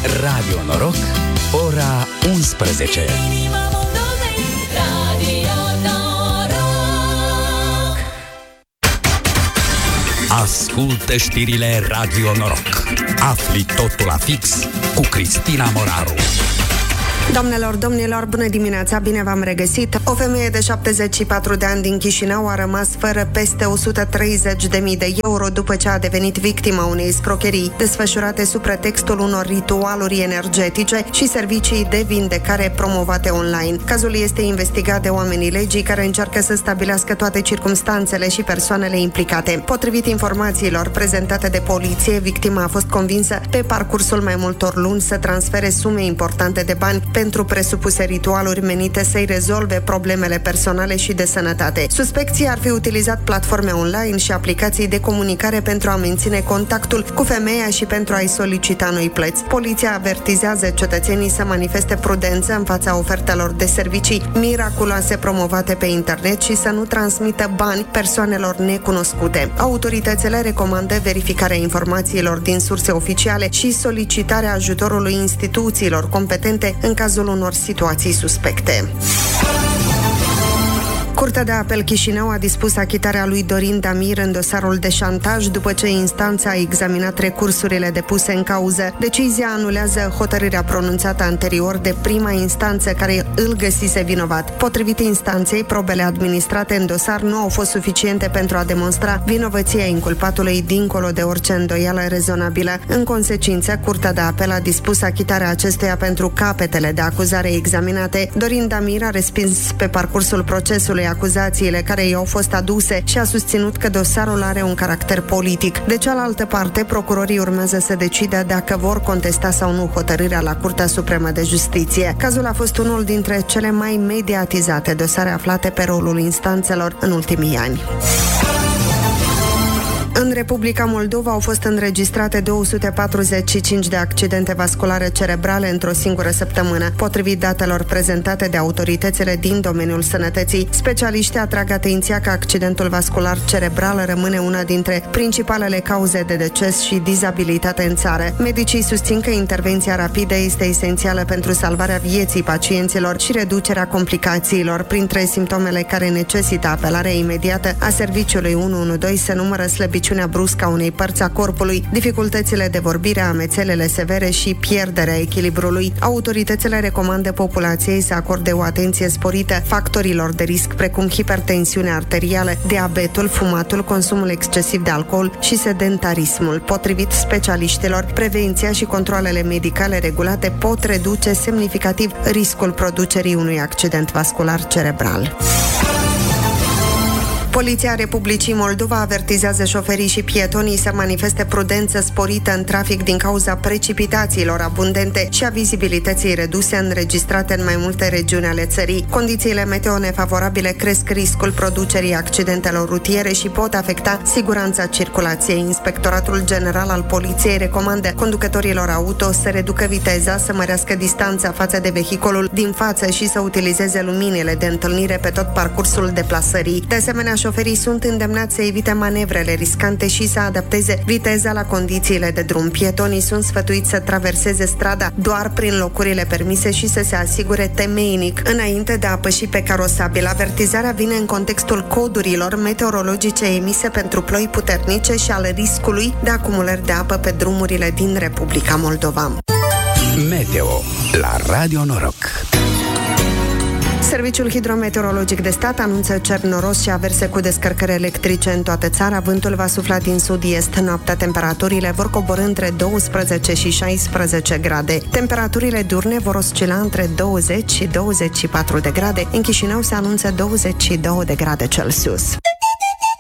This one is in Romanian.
Radio Noroc, ora 11. Ascultă știrile Radio Noroc. Afli totul la fix cu Cristina Moraru. Doamnelor, domnilor, bună dimineața, bine v-am regăsit. O femeie de 74 de ani din Chișinău a rămas fără peste 130.000 de euro după ce a devenit victima unei scrocherii desfășurate sub pretextul unor ritualuri energetice și servicii de vindecare promovate online. Cazul este investigat de oamenii legii care încearcă să stabilească toate circumstanțele și persoanele implicate. Potrivit informațiilor prezentate de poliție, victima a fost convinsă pe parcursul mai multor luni să transfere sume importante de bani pentru presupuse ritualuri menite să-i rezolve problemele personale și de sănătate. Suspecții ar fi utilizat platforme online și aplicații de comunicare pentru a menține contactul cu femeia și pentru a-i solicita noi plăți. Poliția avertizează cetățenii să manifeste prudență în fața ofertelor de servicii miraculoase promovate pe internet și să nu transmită bani persoanelor necunoscute. Autoritățile recomandă verificarea informațiilor din surse oficiale și solicitarea ajutorului instituțiilor competente în cazul unor situații suspecte. Curtea de apel Chișinău a dispus achitarea lui Dorin Damir în dosarul de șantaj după ce instanța a examinat recursurile depuse în cauză. Decizia anulează hotărârea pronunțată anterior de prima instanță care îl găsise vinovat. Potrivit instanței, probele administrate în dosar nu au fost suficiente pentru a demonstra vinovăția inculpatului dincolo de orice îndoială rezonabilă. În consecință, Curtea de apel a dispus achitarea acestuia pentru capetele de acuzare examinate. Dorin Damir a respins pe parcursul procesului acuzațiile care i-au fost aduse și a susținut că dosarul are un caracter politic. De cealaltă parte, procurorii urmează să decidă dacă vor contesta sau nu hotărârea la Curtea Supremă de Justiție. Cazul a fost unul dintre cele mai mediatizate dosare aflate pe rolul instanțelor în ultimii ani. În Republica Moldova au fost înregistrate 245 de accidente vasculare cerebrale într-o singură săptămână. Potrivit datelor prezentate de autoritățile din domeniul sănătății, specialiștii atrag atenția că accidentul vascular cerebral rămâne una dintre principalele cauze de deces și dizabilitate în țară. Medicii susțin că intervenția rapidă este esențială pentru salvarea vieții pacienților și reducerea complicațiilor. Printre simptomele care necesită apelarea imediată a serviciului 112 se numără slăbiciunea bruscă a unei părți a corpului, dificultățile de vorbire, amețelele severe și pierderea echilibrului. Autoritățile recomandă populației să acorde o atenție sporită factorilor de risc precum hipertensiunea arterială, diabetul, fumatul, consumul excesiv de alcool și sedentarismul. Potrivit specialiștilor, prevenția și controalele medicale regulate pot reduce semnificativ riscul producerii unui accident vascular cerebral. Poliția Republicii Moldova avertizează șoferii și pietonii să manifeste prudență sporită în trafic din cauza precipitațiilor abundente și a vizibilității reduse înregistrate în mai multe regiuni ale țării. Condițiile meteo nefavorabile cresc riscul producerii accidentelor rutiere și pot afecta siguranța circulației. Inspectoratul General al Poliției recomandă conducătorilor auto să reducă viteza, să mărească distanța față de vehiculul din față și să utilizeze luminile de întâlnire pe tot parcursul deplasării. De asemenea, șoferii sunt îndemnați să evite manevrele riscante și să adapteze viteza la condițiile de drum. Pietonii sunt sfătuiți să traverseze strada doar prin locurile permise și să se asigure temeinic înainte de a păși pe carosabil. Avertizarea vine în contextul codurilor meteorologice emise pentru ploi puternice și al riscului de acumulări de apă pe drumurile din Republica Moldova. Meteo la Radio Noroc. Serviciul Hidrometeorologic de Stat anunță cer noros și averse cu descărcări electrice în toată țara. Vântul va sufla din sud-est. Noaptea temperaturile vor coborî între 12 și 16 grade. Temperaturile diurne vor oscila între 20 și 24 de grade. În Chișinău se anunță 22 de grade Celsius.